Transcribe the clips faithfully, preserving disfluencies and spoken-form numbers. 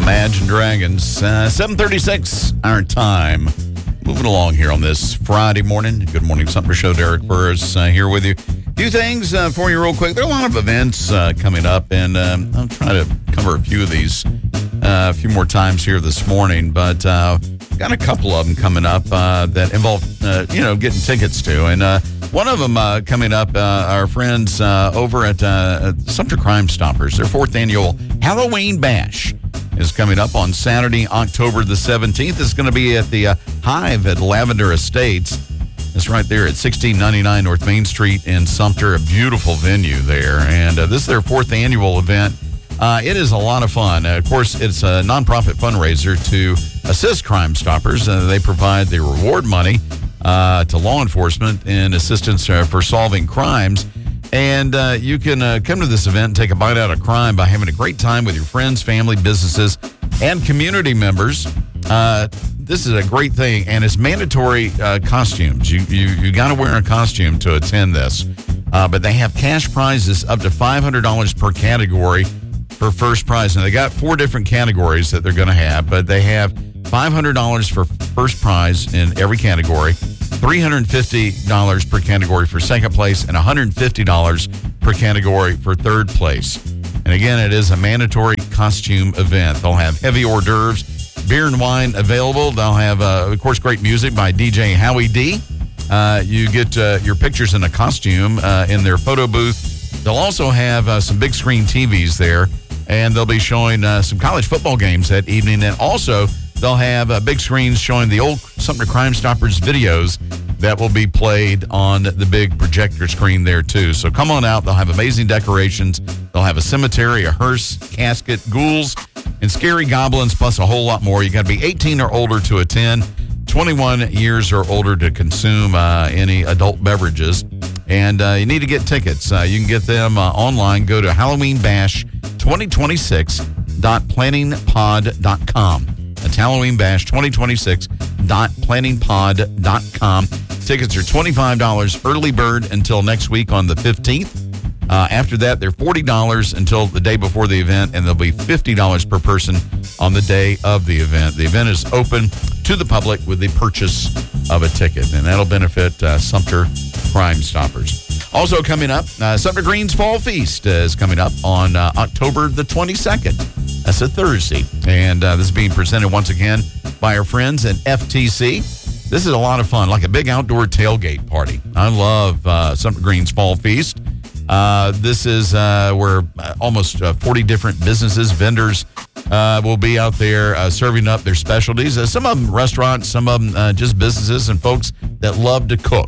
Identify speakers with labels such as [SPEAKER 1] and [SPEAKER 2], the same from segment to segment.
[SPEAKER 1] Imagine Dragons. Uh, seven thirty-six, our time. Moving along here on this Friday morning. Good morning, Sumter Show. Derek Burris uh, here with you. A few things uh, for you real quick. There are a lot of events uh, coming up, and um, I'll try to cover a few of these uh, a few more times here this morning. But uh, got a couple of them coming up uh, that involve, uh, you know, getting tickets to. And uh, one of them uh, coming up, uh, our friends uh, over at uh, Sumter Crime Stoppers, their fourth annual Halloween Bash is coming up on Saturday, October the seventeenth. It's going to be at the uh, Hive at Lavender Estates. It's right there at sixteen ninety-nine North Main Street in Sumter, a beautiful venue there. And uh, this is their fourth annual event. Uh, it is a lot of fun. Uh, of course, it's a nonprofit fundraiser to assist Crime Stoppers. Uh, they provide the reward money uh, to law enforcement in assistance uh, for solving crimes. And uh, you can uh, come to this event and take a bite out of crime by having a great time with your friends, family, businesses, and community members. Uh, this is a great thing, and it's mandatory uh, costumes. You you, you got to wear a costume to attend this. Uh, but they have cash prizes up to five hundred dollars per category for first prize. And they got four different categories that they're going to have, but they have five hundred dollars for first prize in every category, three hundred fifty dollars per category for second place, and one hundred fifty dollars per category for third place. And again, it is a mandatory costume event. They'll have heavy hors d'oeuvres, beer and wine available. They'll have, uh, of course, great music by D J Howie D. Uh, you get uh, your pictures in a costume uh, in their photo booth. They'll also have uh, some big screen T Vs there, and they'll be showing uh, some college football games that evening. And also, they'll have uh, big screens showing the old Sumter Crime Stoppers videos that will be played on the big projector screen there, too. So come on out. They'll have amazing decorations. They'll have a cemetery, a hearse, casket, ghouls, and scary goblins, plus a whole lot more. You got to be eighteen or older to attend, twenty-one years or older to consume uh, any adult beverages. And uh, you need to get tickets. Uh, you can get them uh, online. Go to Halloween Bash twenty twenty-six dot planning pod dot com. That's Halloween Bash twenty twenty-six dot planning pod dot com. Tickets are twenty-five dollars early bird until next week on the fifteenth. Uh, after that, they're forty dollars until the day before the event, and they'll be fifty dollars per person on the day of the event. The event is open to the public with the purchase of a ticket, and that'll benefit uh, Sumter Crime Stoppers. Also coming up, uh, Sumter Green's Fall Feast uh, is coming up on uh, October the twenty-second. That's a Thursday. And uh, this is being presented once again by our friends at F T C. This is a lot of fun, like a big outdoor tailgate party. I love uh, Sumter Green's Fall Feast. Uh, this is uh, where almost uh, forty different businesses, vendors uh, will be out there uh, serving up their specialties. Uh, some of them restaurants, some of them uh, just businesses and folks that love to cook.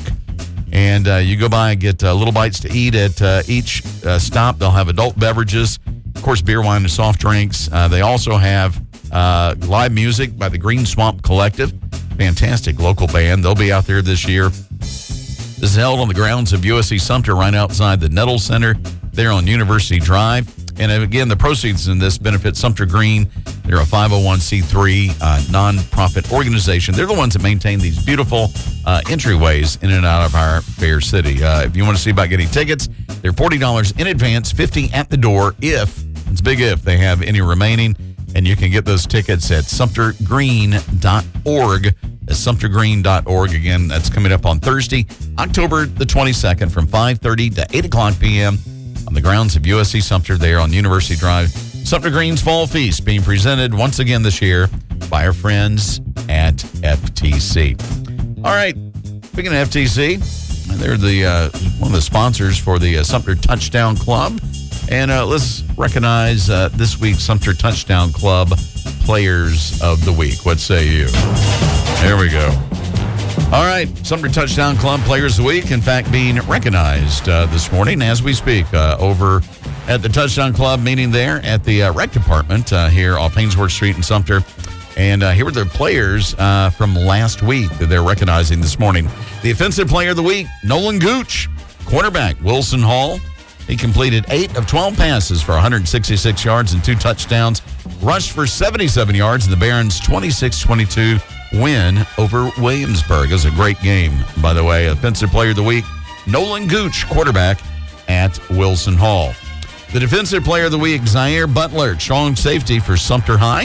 [SPEAKER 1] And uh, you go by and get uh, little bites to eat at uh, each uh, stop. They'll have adult beverages, of course, beer, wine, and soft drinks. Uh, they also have uh, live music by the Green Swamp Collective. Fantastic local band. They'll be out there this year. This is held on the grounds of U S C Sumter right outside the Nettle Center there on University Drive. And again, the proceeds in this benefit Sumter Green. They're a five oh one c three uh, nonprofit organization. They're the ones that maintain these beautiful uh, entryways in and out of our fair city. Uh, if you want to see about getting tickets, they're forty dollars in advance, fifty dollars at the door if, it's big if, they have any remaining. And you can get those tickets at sumter green dot org. That's sumter green dot org. Again, that's coming up on Thursday, October the twenty-second from five thirty to eight o'clock p.m. on the grounds of U S C Sumter there on University Drive. Sumter Green's Fall Feast being presented once again this year by our friends at F T C. All right, speaking of F T C, they're the uh, one of the sponsors for the uh, Sumter Touchdown Club. And uh, let's recognize uh, this week's Sumter Touchdown Club Players of the Week. What say you? There we go. All right, Sumter Touchdown Club Players of the Week, in fact, being recognized uh, this morning as we speak uh, over at the Touchdown Club meeting there at the uh, rec department uh, here off Haynesworth Street in Sumter. And uh, here were the players uh, from last week that they're recognizing this morning. The Offensive Player of the Week, Nolan Gooch. Quarterback, Wilson Hall. He completed eight of twelve passes for one hundred sixty-six yards and two touchdowns. Rushed for seventy-seven yards in the Barons' twenty-six twenty-two win over Williamsburg. It was a great game, by the way. Offensive Player of the Week, Nolan Gooch, quarterback at Wilson Hall. The Defensive Player of the Week, Zaire Butler, strong safety for Sumter High.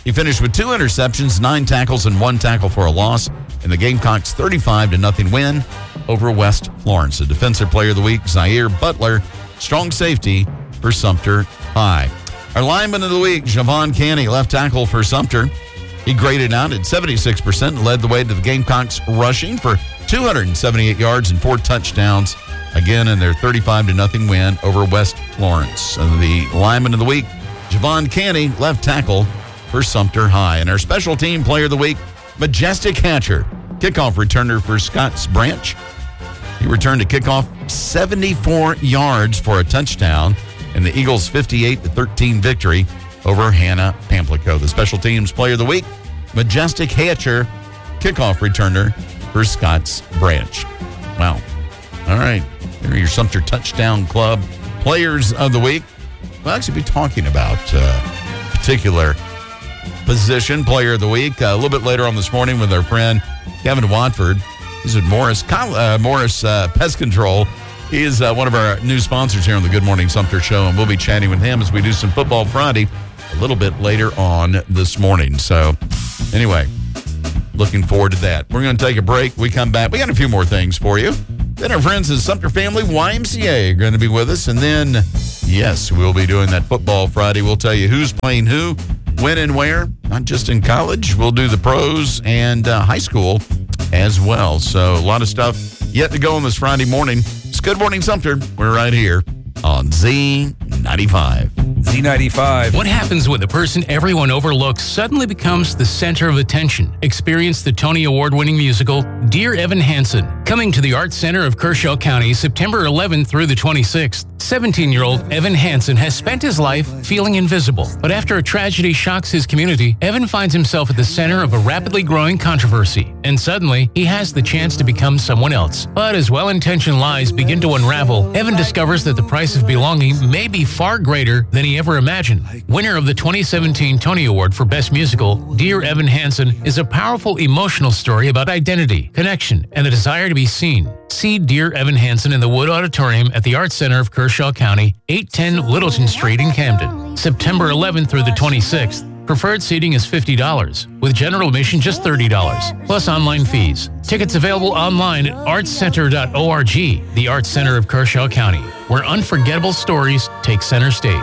[SPEAKER 1] He finished with two interceptions, nine tackles, and one tackle for a loss in the Gamecocks' thirty-five to nothing win over West Florence. The Defensive Player of the Week, Zaire Butler, strong safety for Sumter High. Our Lineman of the Week, Javon Canny, left tackle for Sumter. He graded out at seventy-six percent and led the way to the Gamecocks rushing for two hundred seventy-eight yards and four touchdowns, again in their thirty-five to nothing win over West Florence. And the Lineman of the Week, Javon Canny, left tackle for Sumter High. And our Special Team Player of the Week, Majestic Hatcher, kickoff returner for Scotts Branch. He returned to kickoff seventy-four yards for a touchdown in the Eagles' fifty-eight to thirteen victory over Hannah Pamplico. The Special Teams Player of the Week, Majestic Hatcher, kickoff returner for Scotts Branch. Wow. All right. Here are your Sumter Touchdown Club Players of the Week. We'll actually be talking about uh, particular position Player of the Week uh, a little bit later on this morning with our friend Kevin Watford. He's at Morris, uh, Morris uh, Pest Control. He is uh, one of our new sponsors here on the Good Morning Sumter Show, and we'll be chatting with him as we do some Football Friday a little bit later on this morning. So, anyway, looking forward to that. We're going to take a break. We come back. We got a few more things for you. Then our friends at Sumter Family Y M C A are going to be with us. And then, yes, we'll be doing that Football Friday. We'll tell you who's playing who, when and where, not just in college. We'll do the pros and uh, high school as well. So a lot of stuff yet to go on this Friday morning. It's Good Morning Sumter. We're right here on Z ninety-five.
[SPEAKER 2] Z ninety-five.
[SPEAKER 3] What happens when the person everyone overlooks suddenly becomes the center of attention? Experience the Tony Award-winning musical Dear Evan Hansen, coming to the Arts Center of Kershaw County September eleventh through the twenty-sixth. seventeen-year-old Evan Hansen has spent his life feeling invisible, but after a tragedy shocks his community, Evan finds himself at the center of a rapidly growing controversy, and suddenly he has the chance to become someone else. But as well-intentioned lies begin to unravel, Evan discovers that the price of belonging may be far greater than he ever imagined. Winner of the twenty seventeen Tony Award for Best Musical, Dear Evan Hansen is a powerful emotional story about identity, connection, and the desire to be seen. See Dear Evan Hansen in the Wood Auditorium at the Arts Center of Kershaw County, eight ten Littleton Street in Camden, September eleventh through the twenty-sixth. Preferred seating is fifty dollars, with general admission just thirty dollars, plus online fees. Tickets available online at arts center dot org, the Arts Center of Kershaw County, where unforgettable stories take center stage.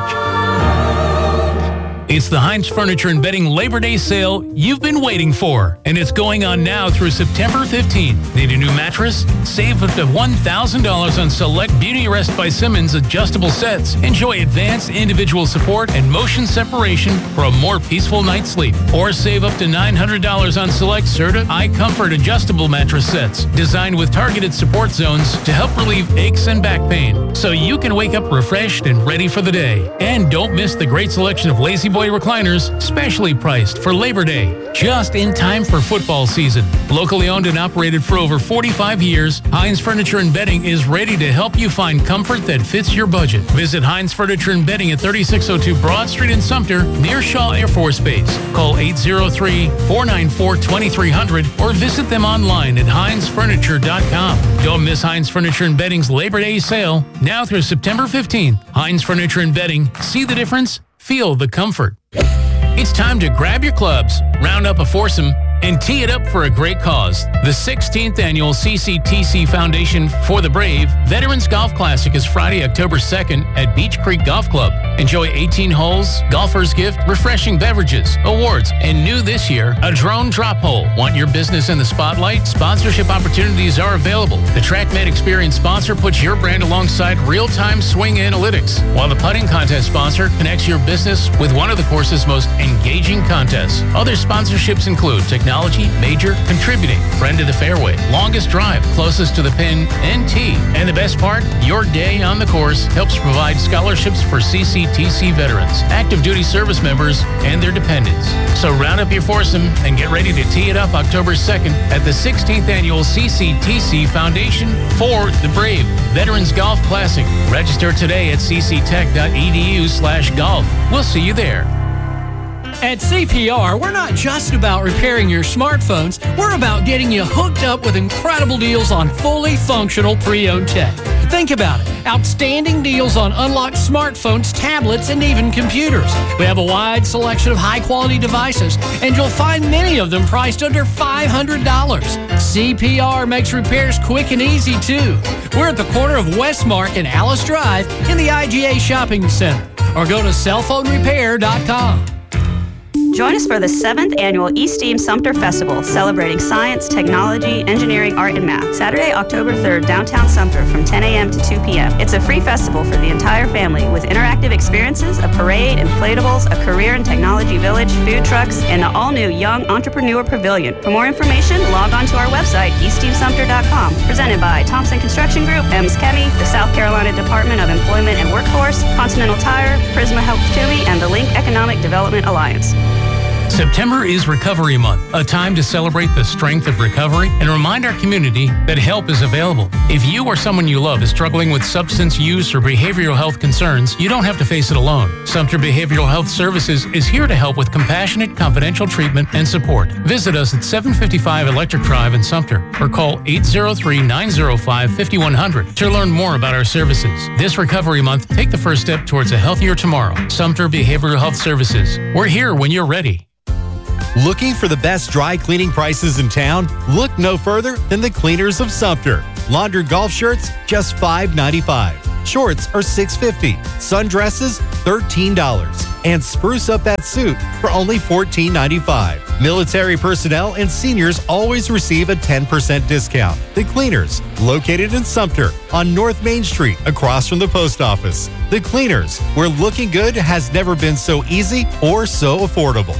[SPEAKER 3] It's the Heinz Furniture and Bedding Labor Day sale you've been waiting for, and it's going on now through September fifteenth. Need a new mattress? Save up to one thousand dollars on select Beauty Rest by Simmons adjustable sets. Enjoy advanced individual support and motion separation for a more peaceful night's sleep. Or save up to nine hundred dollars on select Serta iComfort adjustable mattress sets, designed with targeted support zones to help relieve aches and back pain, so you can wake up refreshed and ready for the day. And don't miss the great selection of Lazy Boy recliners, specially priced for Labor Day, just in time for football season. Locally owned and operated for over forty-five years, Heinz Furniture and Bedding is ready to help you find comfort that fits your budget. Visit Heinz Furniture and Bedding at thirty-six oh two Broad Street in Sumter, near Shaw Air Force Base. Call eight oh three, four nine four, two three zero zero or visit them online at heinz furniture dot com. Don't miss Heinz Furniture and Bedding's Labor Day sale, now through September fifteenth. Heinz Furniture and Bedding, see the difference, feel the comfort. It's time to grab your clubs, round up a foursome, and tee it up for a great cause. The sixteenth Annual C C T C Foundation for the Brave Veterans Golf Classic is Friday, October second at Beach Creek Golf Club. Enjoy eighteen holes, golfer's gift, refreshing beverages, awards, and new this year, a drone drop hole. Want your business in the spotlight? Sponsorship opportunities are available. The TrackMed Experience sponsor puts your brand alongside real-time swing analytics, while the putting contest sponsor connects your business with one of the course's most engaging contests. Other sponsorships include technology, major, contributing, friend of the fairway, longest drive, closest to the pin, and tee. And the best part, your day on the course helps provide scholarships for C C T C veterans, active duty service members, and their dependents. So round up your foursome and get ready to tee it up October second at the sixteenth Annual C C T C Foundation for the Brave Veterans Golf Classic. Register today at cctech.edu slash golf. We'll see you there.
[SPEAKER 4] At C P R, we're not just about repairing your smartphones, we're about getting you hooked up with incredible deals on fully functional pre-owned tech. Think about it. Outstanding deals on unlocked smartphones, tablets, and even computers. We have a wide selection of high-quality devices, and you'll find many of them priced under five hundred dollars. C P R makes repairs quick and easy, too. We're at the corner of Westmark and Alice Drive in the I G A Shopping Center. Or go to cell phone repair dot com.
[SPEAKER 2] Join us for the seventh Annual eSteam Sumter Festival, celebrating science, technology, engineering, art, and math. Saturday, October third, downtown Sumter from ten a.m. to two p.m. It's a free festival for the entire family with interactive experiences, a parade, inflatables, a career and technology village, food trucks, and the all-new Young Entrepreneur Pavilion. For more information, log on to our website, e steam sumter dot com. Presented by Thompson Construction Group, E M S Chemi, the South Carolina Department of Employment and Workforce, Continental Tire, Prisma Health Toomey, and the Link Economic Development Alliance.
[SPEAKER 3] September is Recovery Month, a time to celebrate the strength of recovery and remind our community that help is available. If you or someone you love is struggling with substance use or behavioral health concerns, you don't have to face it alone. Sumter Behavioral Health Services is here to help with compassionate, confidential treatment and support. Visit us at seven fifty-five Electric Drive in Sumter or call eight zero three, nine zero five, five one zero zero to learn more about our services. This Recovery Month, take the first step towards a healthier tomorrow. Sumter Behavioral Health Services. We're here when you're ready.
[SPEAKER 5] Looking for the best dry cleaning prices in town? Look no further than the Cleaners of Sumter. Laundered golf shirts, just five ninety-five. Shorts are six fifty. Sundresses, thirteen dollars. And spruce up that suit for only fourteen ninety-five. Military personnel and seniors always receive a ten percent discount. The Cleaners, located in Sumter on North Main Street across from the post office. The Cleaners, where looking good has never been so easy or so affordable.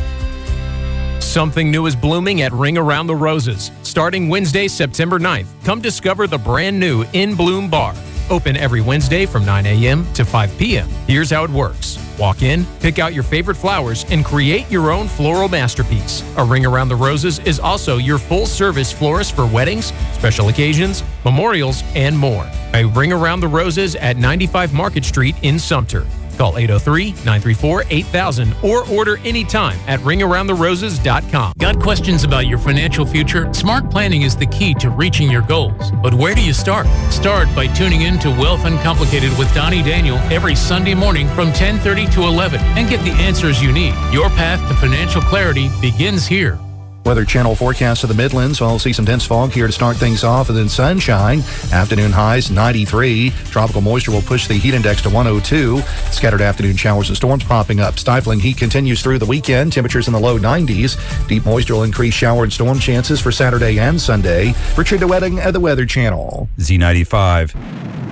[SPEAKER 6] Something new is blooming at Ring Around the Roses. Starting Wednesday, September ninth, come discover the brand new In Bloom Bar. Open every Wednesday from nine a.m. to five p.m. Here's how it works. Walk in, pick out your favorite flowers, and create your own floral masterpiece. A Ring Around the Roses is also your full-service florist for weddings, special occasions, memorials, and more. A Ring Around the Roses at ninety-five Market Street in Sumter. Call eight oh three, nine three four, eight thousand or order anytime at ring around the roses dot com.
[SPEAKER 3] Got questions about your financial future? Smart planning is the key to reaching your goals. But where do you start? Start by tuning in to Wealth Uncomplicated with Donnie Daniel every Sunday morning from ten thirty to eleven and get the answers you need. Your path to financial clarity begins here.
[SPEAKER 7] Weather Channel forecast of the Midlands. We'll see some dense fog here to start things off, and then sunshine. Afternoon highs ninety-three. Tropical moisture will push the heat index to one oh two. Scattered afternoon showers and storms popping up. Stifling heat continues through the weekend. Temperatures in the low nineties. Deep moisture will increase shower and storm chances for Saturday and Sunday. Richard DeWetting at the Weather Channel.
[SPEAKER 8] Z ninety-five.